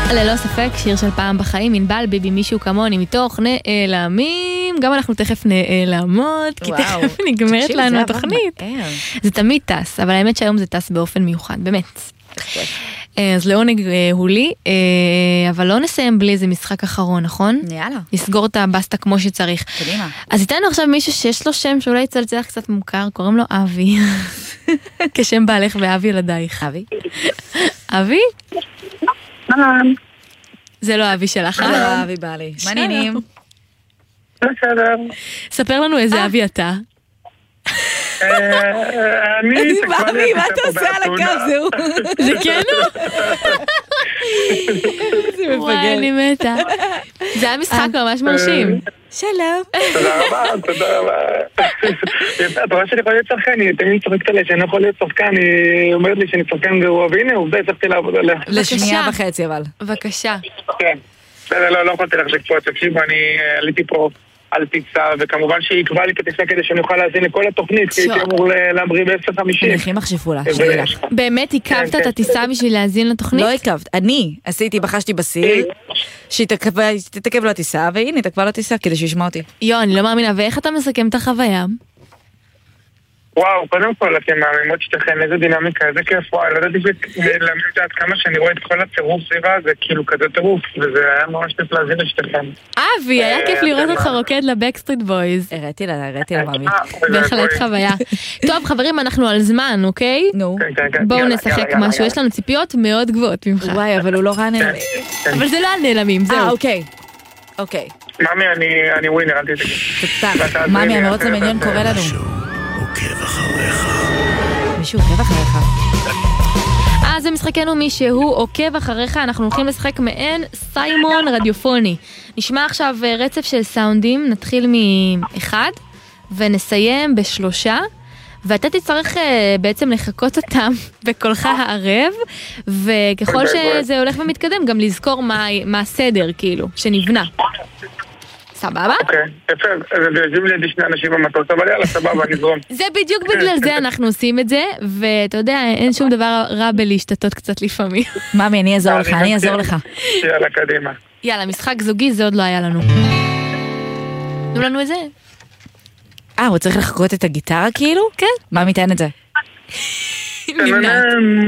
ללא ספק, שיר של פעם בחיים, ענבל ביבי מישהו כמוני, מתוך נעלמים, גם אנחנו תכף נעלמות, כי תכף נגמרת לנו התוכנית. זה תמיד טס, אבל האמת שהיום זה טס באופן מיוחד, באמת. אז לעונג הוא לי, אבל לא נסיים בלי איזה משחק אחרון, נכון? יאללה. נסגור את הבסטה כמו שצריך. קדימה. אז איתנו עכשיו מישהו שיש לו שם שאולי יצלצח קצת מוכר, קוראים לו אבי. כשם בעלך ואבי ילדייך. אבי? אבי? זה לא אבי שלך. לא, אבי בעלי. מעניינים. בסדר. ספר לנו איזה אבי אתה. אני אבי, מה אתה עושה על הקו? זהו. זה כן הוא? זה וואי, אני מתה. זה היה משחק ממש מרשים. שלום. תודה רבה. את רואה שאני יכול להיות שחקן, היא תמיד צוחקת עליה שאני יכול להיות שחקן, היא אומרת לי שאני שחקן גרוע, והנה עובדה, הצלחתי לעבוד עליה. לשנייה וחצי אבל. בבקשה. כן. לא יכולתי להחזיק פה, תקשיבו, אני עליתי פה על טיסה, וכמובן שהיא קבעה לי כטיסה כדי שאני אוכל להזין לכל התוכנית, כי הייתי אמור להמריא ב-10:50. מניחים מחשפו לה. באמת עיכבת את הטיסה בשביל להזין לתוכנית? לא עיכבת, אני בחשתי בסיר, שתתעכב לו הטיסה, והנה, תעכבה לו הטיסה כדי שישמע אותי. אני לא מאמינה, ואיך אתה מסכם את החוויה? וואו, קודם כל, אתם מאמינות שתכן, איזה דינמיקה, איזה כיף, וואי, לא ידעתי להאמין עד כמה שאני רואה את כל הטירוף סביבה, זה כאילו כזה טירוף, וזה היה ממש כיף להזין לשתכן. אבי, היה כיף לראות אותך רוקד לבקסטריט בויז. הראיתי לה, מאמי. בהחלט חוויה. טוב, חברים, אנחנו על זמן, אוקיי? נו. בואו נשחק משהו, יש לנו ציפיות מאוד גבוהות ממך. וואי, אבל הוא לא רע נעלמים. אבל זה לא על נעלמים, זהו. אוקיי. מאמי, אני ווינר, אל תתגי. מאמי, המרוץ למיליון קורא לנו. עוקב אחריך. מישהו עוקב אחריך. אז זה משחקנו מישהו עוקב אחריך, אנחנו הולכים לשחק מעין סיימון רדיופוני. נשמע עכשיו רצף של סאונדים, נתחיל מ1 ונסיים ב3, ואתה תצטרך בעצם לחכות אותם בקולך הערב, וככל שזה הולך ומתקדם גם לזכור מה הסדר כאילו, שנבנה. סבבה? אוקיי, יפה, ויושבים לידי שני אנשים במטוס, אבל יאללה, סבבה, נזרום. זה בדיוק בגלל זה אנחנו עושים את זה, ואתה יודע, אין שום דבר רע בלהשתתות קצת לפעמים. מאמי, אני אעזור לך. יאללה, קדימה. יאללה, משחק זוגי, זה עוד לא היה לנו. תנו לנו את זה. הוא צריך לחכות את הגיטרה כאילו? כן. מה מתען את זה? נמנעת.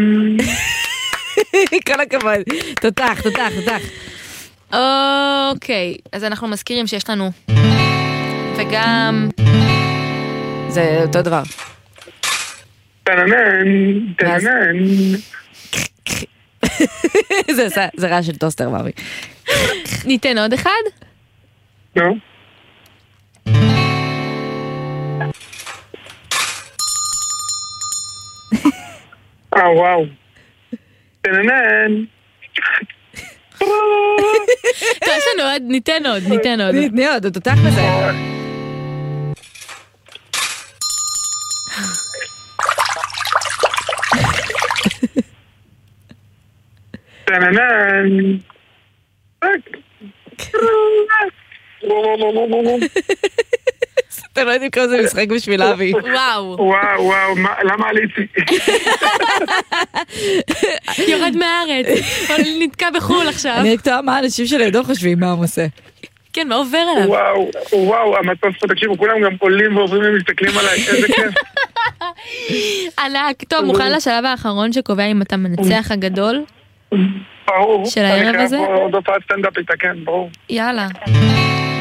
כל הכבוד. תותח. אוקיי, אז אנחנו מזכירים שיש לנו וגם זה אותו דבר. תננן. זה רעש של טוסטר, מאמי. ניתן עוד אחד? נו. וואו. תננן. יש לנו עוד, ניתן עוד. תני עוד, הוא תותח בזה. תננן. אתם לא יודעים כמה זה משחק בשביל אבי. וואו, למה עליתי? יורד מהארץ, נתקע בחול עכשיו. אני אקטוע מה האנשים שלידו חושבים מה הוא עושה. כן, מה עובר עליו? וואו, המטוס פה, תקשיבו, כולם גם עולים ועוברים ומסתכלים עליי, איזה כיף. ענק, טוב, מוכן לשלב האחרון שקובע אם אתה מנצח הגדול? ברור. של הערב הזה? אני חייב עוד הופעת סטנדאפ איתה, כן, ברור. יאללה.